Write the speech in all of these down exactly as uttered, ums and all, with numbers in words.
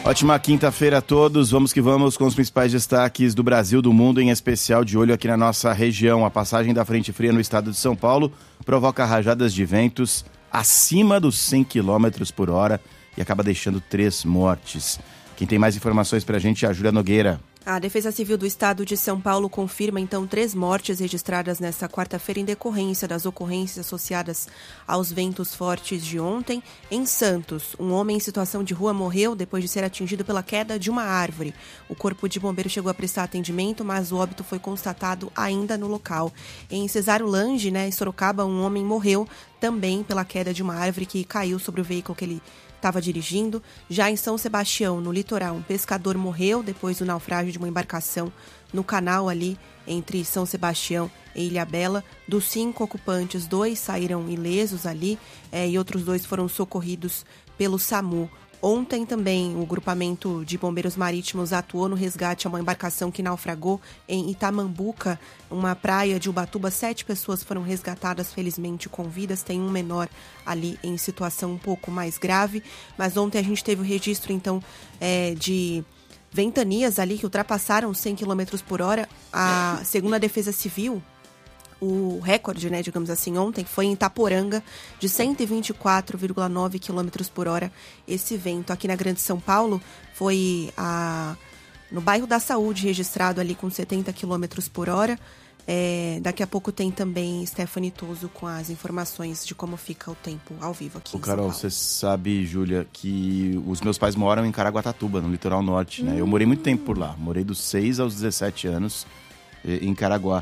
Ótima quinta-feira a todos. Vamos que vamos com os principais destaques do Brasil, do mundo, em especial de olho aqui na nossa região. A passagem da frente fria no estado de São Paulo provoca rajadas de ventos acima dos cem quilômetros por hora e acaba deixando três mortes. Quem tem mais informações pra gente é a Júlia Nogueira. A Defesa Civil do Estado de São Paulo confirma, então, três mortes registradas nesta quarta-feira em decorrência das ocorrências associadas aos ventos fortes de ontem. Em Santos, um homem em situação de rua morreu depois de ser atingido pela queda de uma árvore. O corpo de bombeiro chegou a prestar atendimento, mas o óbito foi constatado ainda no local. Em Cesário Lange, né, em Sorocaba, um homem morreu também pela queda de uma árvore que caiu sobre o veículo que ele estava dirigindo. Já em São Sebastião, no litoral, um pescador morreu depois do naufrágio de uma embarcação no canal ali entre São Sebastião e Ilhabela. Dos cinco ocupantes, dois saíram ilesos ali é, e outros dois foram socorridos pelo SAMU. Ontem também o grupamento de bombeiros marítimos atuou no resgate a uma embarcação que naufragou em Itamambuca, uma praia de Ubatuba. Sete pessoas foram resgatadas, felizmente com vidas. Tem um menor ali em situação um pouco mais grave. Mas ontem a gente teve o registro, então, é, de ventanias ali que ultrapassaram cem quilômetros por hora. A, segundo a Defesa Civil, o recorde, né, digamos assim, ontem foi em Itaporanga, de cento e vinte e quatro vírgula nove quilômetros por hora. Esse vento aqui na Grande São Paulo foi a, no bairro da Saúde, registrado ali com setenta quilômetros por hora. É, daqui a pouco tem também Stephanie Toso com as informações de como fica o tempo ao vivo aqui Ô, em Carol, São Paulo. você sabe, Júlia, que os meus pais moram em Caraguatatuba, no litoral norte, né? Hum. Eu morei muito tempo por lá, morei dos seis aos dezessete anos em Caraguá.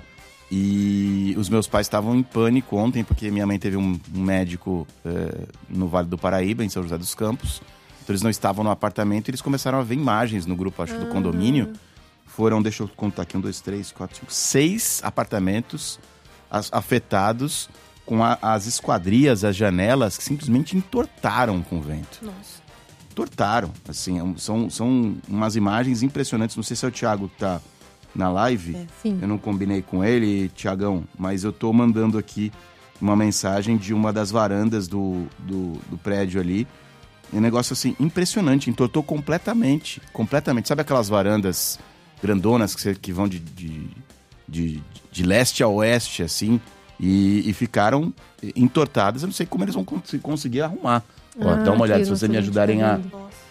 E os meus pais estavam em pânico ontem, porque minha mãe teve um, um médico é, no Vale do Paraíba, em São José dos Campos. Então eles não estavam no apartamento e eles começaram a ver imagens no grupo, acho, do condomínio. Foram, deixa eu contar aqui, um, dois, três, quatro, cinco, seis apartamentos as, afetados com a, as esquadrias, as janelas, que simplesmente entortaram com o vento. Nossa. Entortaram, assim, são, são umas imagens impressionantes. Não sei se é o Thiago que tá na live, é, sim. Eu não combinei com ele, Tiagão, mas eu tô mandando aqui uma mensagem de uma das varandas do, do, do prédio ali. Um negócio assim, impressionante, entortou completamente, completamente. Sabe aquelas varandas grandonas que, você, que vão de, de, de, de leste a oeste, assim, e, e ficaram entortadas. Eu não sei como eles vão conseguir arrumar. Ah, Ó, dá uma olhada, se vocês me ajudarem a...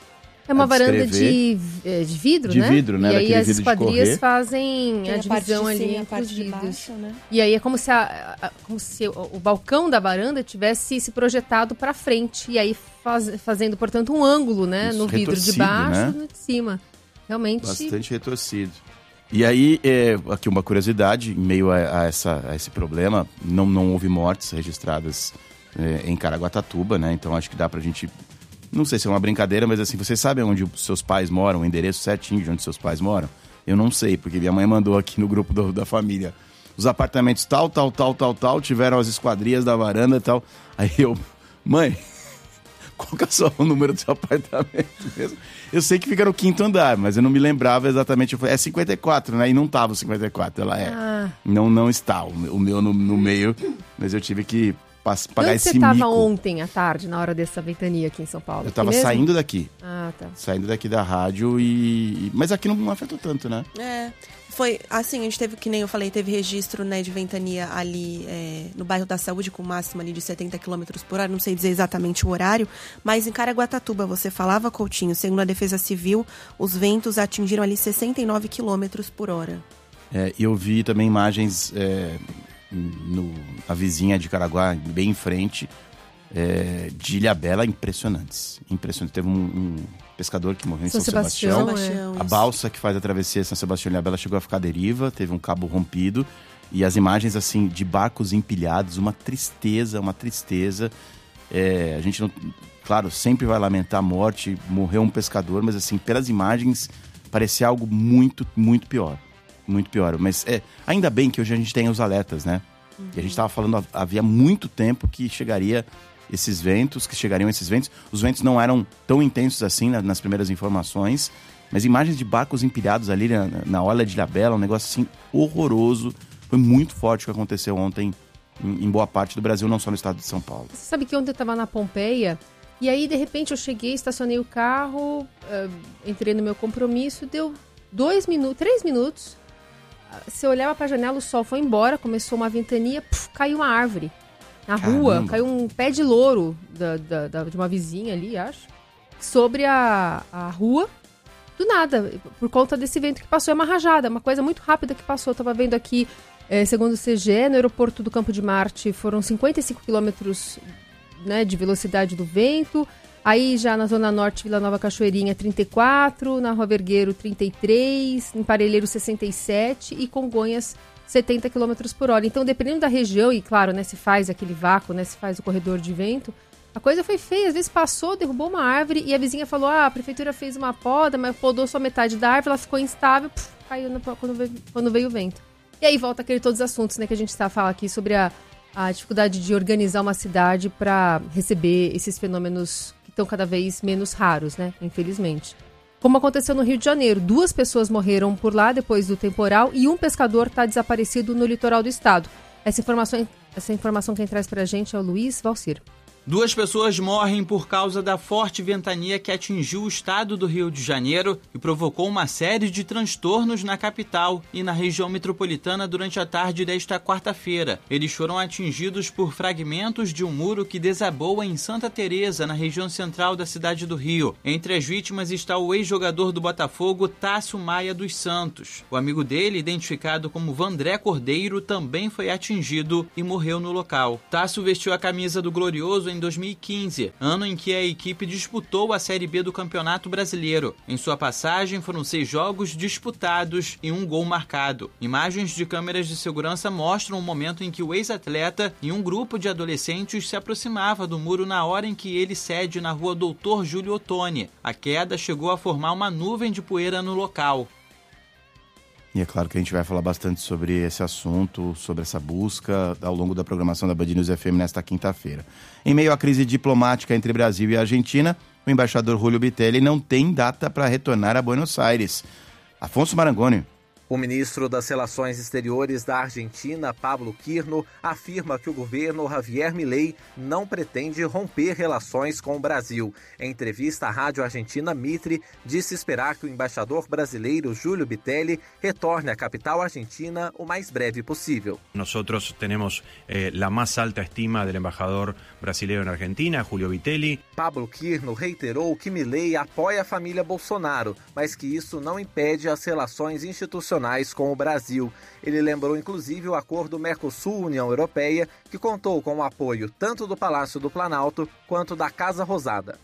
É uma varanda de, de vidro, de né? De vidro, né? E aí as vidro esquadrias fazem Tem a, a divisão parte de ali cima, entre a parte os de vidros. baixo, né? E aí é como se, a, a, como se o, o balcão da varanda tivesse se projetado para frente. E aí faz, fazendo, portanto, um ângulo, né? Isso, no vidro de baixo e né? no de cima. Realmente... Bastante retorcido. E aí, é, aqui uma curiosidade, em meio a, a, essa, a esse problema, não, não houve mortes registradas é, em Caraguatatuba, né? Então acho que dá pra gente... Não sei se é uma brincadeira, mas assim, vocês sabem onde os seus pais moram, o endereço certinho de onde seus pais moram? Eu não sei, porque minha mãe mandou aqui no grupo do, da família. Os apartamentos tal, tal, tal, tal, tal, tiveram as esquadrias da varanda e tal. Aí eu, mãe, qual que é só o número do seu apartamento mesmo? Eu sei que fica no quinto andar, mas eu não me lembrava exatamente. Eu falei, é cinquenta e quatro, né? E não tava o cinquenta e quatro, ela é. Ah. Não, não está, o meu, o meu no, no meio, mas eu tive que... pagar Onde esse você estava mico. ontem à tarde, na hora dessa ventania aqui em São Paulo? Eu estava saindo daqui. Ah, tá. Saindo daqui da rádio e... Mas aqui não, não afetou tanto, né? É, foi assim, a gente teve, que nem eu falei, teve registro, né, de ventania ali é, no bairro da Saúde, com máxima ali de setenta quilômetros por hora, não sei dizer exatamente o horário, mas em Caraguatatuba, você falava, Coutinho, segundo a Defesa Civil, os ventos atingiram ali sessenta e nove quilômetros por hora. É, eu vi também imagens... É... No, a vizinha de Caraguá, bem em frente, é, de Ilhabela, impressionantes. Impressionante. Teve um, um pescador que morreu em São, São Sebastião. Sebastião. A balsa que faz a travessia São Sebastião e Ilhabela chegou a ficar à deriva, teve um cabo rompido. E as imagens, assim, de barcos empilhados, uma tristeza, uma tristeza. É, a gente, não, claro, sempre vai lamentar a morte, morreu um pescador, mas, assim, pelas imagens, parecia algo muito, muito pior. Muito pior, mas é, ainda bem que hoje a gente tem os alertas, né? Uhum. E a gente estava falando, havia muito tempo que chegaria esses ventos, que chegariam esses ventos. Os ventos não eram tão intensos assim na, nas primeiras informações, mas imagens de barcos empilhados ali na, na orla de Ilhabela, um negócio assim horroroso. Foi muito forte o que aconteceu ontem em, em boa parte do Brasil, não só no estado de São Paulo. Você sabe que ontem eu estava na Pompeia E aí, de repente, eu cheguei, estacionei o carro, uh, entrei no meu compromisso, deu dois minutos, três minutos. Se eu olhava pra janela, o sol foi embora, começou uma ventania, puf, caiu uma árvore. Na Caramba. rua, caiu um pé de louro da, da, da, de uma vizinha ali, acho, sobre a, a rua. Do nada, por conta desse vento que passou. É uma rajada, uma coisa muito rápida que passou. Eu tava vendo aqui, é, segundo o C G E, no aeroporto do Campo de Marte, foram cinquenta e cinco quilômetros... Né, de velocidade do vento. Aí já na Zona Norte, Vila Nova Cachoeirinha, trinta e quatro, na Rua Vergueiro, trinta e três, em Parelheiro, sessenta e sete e Congonhas, setenta quilômetros por hora. Então, dependendo da região, e claro, né, se faz aquele vácuo, né, se faz o corredor de vento, a coisa foi feia. Às vezes passou, derrubou uma árvore e a vizinha falou, ah, a prefeitura fez uma poda, mas podou só metade da árvore, ela ficou instável, puf, caiu no, quando, veio, quando veio o vento. E aí volta aquele todos os assuntos, né, que a gente está falando aqui sobre a a dificuldade de organizar uma cidade para receber esses fenômenos que estão cada vez menos raros, né? Infelizmente. Como aconteceu no Rio de Janeiro, duas pessoas morreram por lá depois do temporal e um pescador está desaparecido no litoral do estado. Essa informação, essa informação quem traz para a gente é o Luiz Valcir. Duas pessoas morrem por causa da forte ventania que atingiu o estado do Rio de Janeiro e provocou uma série de transtornos na capital e na região metropolitana durante a tarde desta quarta-feira. Eles foram atingidos por fragmentos de um muro que desabou em Santa Teresa, na região central da cidade do Rio. Entre as vítimas está o ex-jogador do Botafogo, Tássio Maia dos Santos. O amigo dele, identificado como Vandré Cordeiro, também foi atingido e morreu no local. Tássio vestiu a camisa do Glorioso em dois mil e quinze, ano em que a equipe disputou a Série B do Campeonato Brasileiro. Em sua passagem foram seis jogos disputados e um gol marcado. Imagens de câmeras de segurança mostram o momento em que o ex-atleta e um grupo de adolescentes se aproximava do muro na hora em que ele cede na rua Doutor Júlio Ottoni. A queda chegou a formar uma nuvem de poeira no local. E é claro que a gente vai falar bastante sobre esse assunto, sobre essa busca ao longo da programação da Band News F M nesta quinta-feira. Em meio à crise diplomática entre Brasil e Argentina, o embaixador Júlio Bitelli não tem data para retornar a Buenos Aires. Afonso Marangoni. O ministro das Relações Exteriores da Argentina, Pablo Quirno, afirma que o governo Javier Milei não pretende romper relações com o Brasil. Em entrevista à rádio argentina Mitre, disse esperar que o embaixador brasileiro Júlio Bitelli retorne à capital argentina o mais breve possível. Nós temos eh, a mais alta estima do embaixador brasileiro na Argentina, Júlio Bitelli. Pablo Quirno reiterou que Milei apoia a família Bolsonaro, mas que isso não impede as relações institucionais com o Brasil. Ele lembrou inclusive o acordo Mercosul-União Europeia, que contou com o apoio tanto do Palácio do Planalto quanto da Casa Rosada.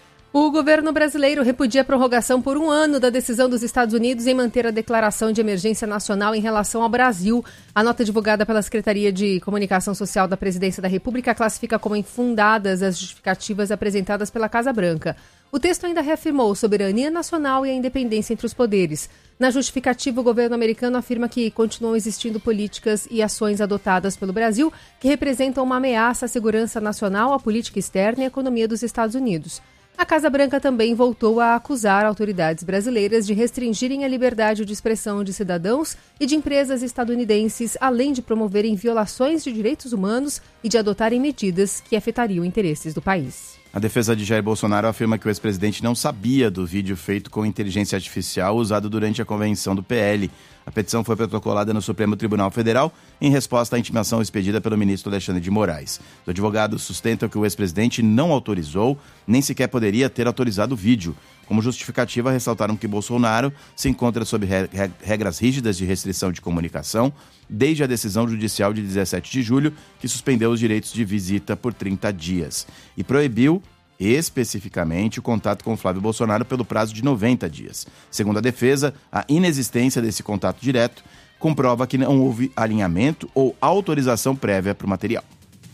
O governo brasileiro repudia a prorrogação por um ano da decisão dos Estados Unidos em manter a declaração de emergência nacional em relação ao Brasil. A nota divulgada pela Secretaria de Comunicação Social da Presidência da República classifica como infundadas as justificativas apresentadas pela Casa Branca. O texto ainda reafirmou soberania nacional e a independência entre os poderes. Na justificativa, o governo americano afirma que continuam existindo políticas e ações adotadas pelo Brasil que representam uma ameaça à segurança nacional, à política externa e à economia dos Estados Unidos. A Casa Branca também voltou a acusar autoridades brasileiras de restringirem a liberdade de expressão de cidadãos e de empresas estadunidenses, além de promoverem violações de direitos humanos e de adotarem medidas que afetariam interesses do país. A defesa de Jair Bolsonaro afirma que o ex-presidente não sabia do vídeo feito com inteligência artificial usado durante a convenção do P L. A petição foi protocolada no Supremo Tribunal Federal em resposta à intimação expedida pelo ministro Alexandre de Moraes. Os advogados sustentam que o ex-presidente não autorizou, nem sequer poderia ter autorizado o vídeo. Como justificativa, ressaltaram que Bolsonaro se encontra sob regras rígidas de restrição de comunicação desde a decisão judicial de dezessete de julho, que suspendeu os direitos de visita por trinta dias e proibiu especificamente o contato com Flávio Bolsonaro pelo prazo de noventa dias. Segundo a defesa, a inexistência desse contato direto comprova que não houve alinhamento ou autorização prévia para o material.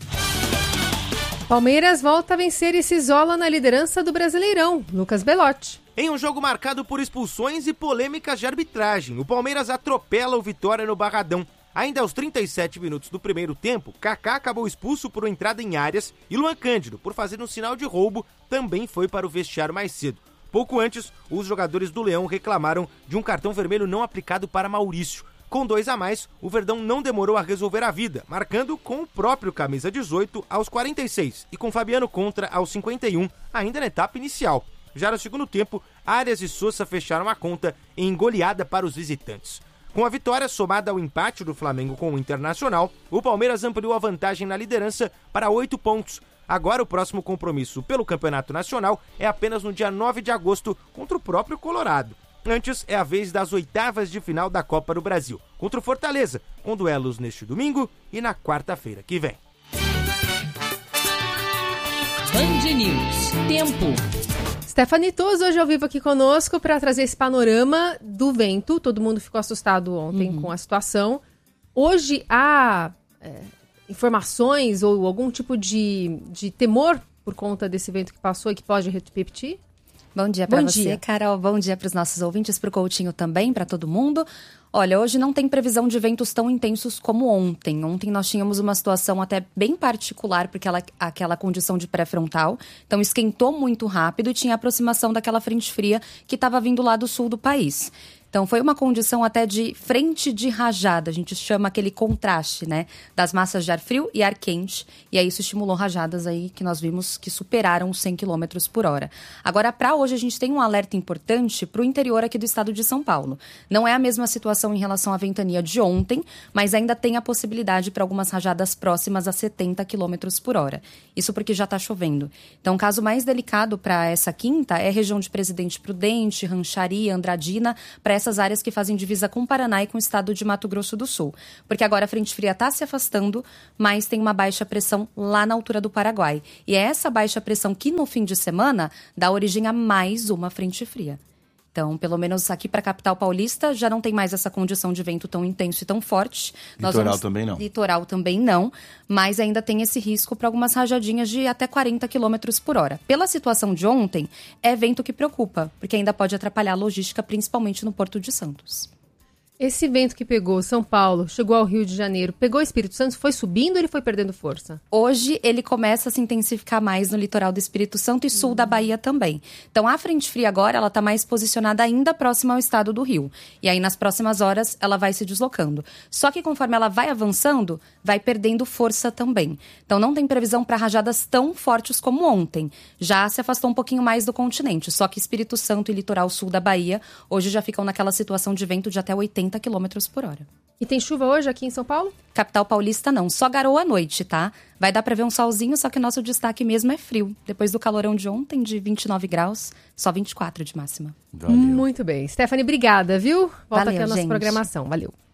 Palmeiras volta a vencer e se isola na liderança do Brasileirão. Lucas Belotti. Em um jogo marcado por expulsões e polêmicas de arbitragem, o Palmeiras atropela o Vitória no Barradão. Ainda aos trinta e sete minutos do primeiro tempo, Kaká acabou expulso por uma entrada em áreas e Luan Cândido, por fazer um sinal de roubo, também foi para o vestiário mais cedo. Pouco antes, os jogadores do Leão reclamaram de um cartão vermelho não aplicado para Maurício. Com dois a mais, o Verdão não demorou a resolver a vida, marcando com o próprio camisa dezoito aos quarenta e seis e com Fabiano Contra aos cinquenta e um, ainda na etapa inicial. Já no segundo tempo, Arias e Sousa fecharam a conta em goleada para os visitantes. Com a vitória somada ao empate do Flamengo com o Internacional, o Palmeiras ampliou a vantagem na liderança para oito pontos. Agora o próximo compromisso pelo Campeonato Nacional é apenas no dia nove de agosto contra o próprio Colorado. Antes é a vez das oitavas de final da Copa do Brasil, contra o Fortaleza, com duelos neste domingo e na quarta-feira que vem. Band News. Tempo. Stephanie Tuz hoje ao vivo aqui conosco para trazer esse panorama do vento. Todo mundo ficou assustado ontem uhum. com a situação. Hoje há é, informações ou algum tipo de, de temor por conta desse vento que passou e que pode repetir? Bom dia para você, dia. Carol. Bom dia para os nossos ouvintes, para o Coutinho também, para todo mundo. Olha, hoje não tem previsão de ventos tão intensos como ontem. Ontem nós tínhamos uma situação até bem particular, porque ela, aquela condição de pré-frontal. Então esquentou muito rápido e tinha aproximação daquela frente fria que estava vindo lá do sul do país. Então, foi uma condição até de frente de rajada, a gente chama aquele contraste, né, das massas de ar frio e ar quente, e aí isso estimulou rajadas aí que nós vimos que superaram os cem quilômetros por hora. Agora, para hoje, a gente tem um alerta importante para o interior aqui do estado de São Paulo. Não é a mesma situação em relação à ventania de ontem, mas ainda tem a possibilidade para algumas rajadas próximas a setenta quilômetros por hora. Isso porque já está chovendo. Então, o caso mais delicado para essa quinta é a região de Presidente Prudente, Rancharia, Andradina, para essas áreas que fazem divisa com o Paraná e com o estado de Mato Grosso do Sul. Porque agora a frente fria está se afastando, mas tem uma baixa pressão lá na altura do Paraguai. E é essa baixa pressão que no fim de semana dá origem a mais uma frente fria. Então, pelo menos aqui para a capital paulista, já não tem mais essa condição de vento tão intenso e tão forte. Litoral Nós vamos... também não. Litoral também não, mas ainda tem esse risco para algumas rajadinhas de até quarenta quilômetros por hora. Pela situação de ontem, é vento que preocupa, porque ainda pode atrapalhar a logística, principalmente no Porto de Santos. Esse vento que pegou São Paulo, chegou ao Rio de Janeiro, pegou o Espírito Santo, foi subindo ou ele foi perdendo força? Hoje ele começa a se intensificar mais no litoral do Espírito Santo e sul uhum. da Bahia também. Então a frente fria agora ela está mais posicionada ainda próxima ao estado do Rio. E aí nas próximas horas ela vai se deslocando. Só que conforme ela vai avançando, vai perdendo força também. Então não tem previsão para rajadas tão fortes como ontem. Já se afastou um pouquinho mais do continente. Só que Espírito Santo e litoral sul da Bahia hoje já ficam naquela situação de vento de até oitenta quilômetros por hora. E tem chuva hoje aqui em São Paulo? Capital paulista não, só garoa à noite, tá? Vai dar pra ver um solzinho, só que nosso destaque mesmo é frio. Depois do calorão de ontem, de vinte e nove graus, só vinte e quatro de máxima. Valeu. Muito bem. Stephanie, obrigada, viu? Volta Valeu, aqui a nossa gente. programação. Valeu.